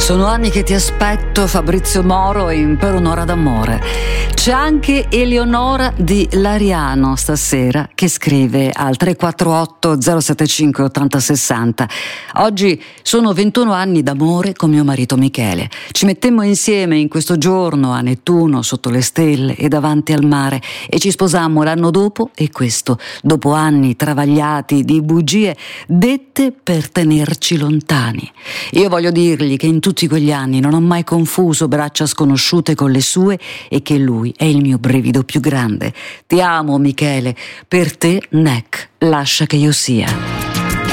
Sono anni che ti aspetto, Fabrizio Moro, in Per un'ora d'amore. C'è anche Eleonora di Lariano stasera che scrive al 348 075 8060. Oggi sono 21 anni d'amore con mio marito Michele. Ci mettemmo insieme in questo giorno a Nettuno, sotto le stelle e davanti al mare, e ci sposammo l'anno dopo, e questo dopo anni travagliati di bugie dette per tenerci lontani. Io voglio dirgli che in tutti quegli anni non ho mai confuso braccia sconosciute con le sue e che lui è il mio brivido più grande. Ti amo, Michele, per te, Neck, lascia che io sia.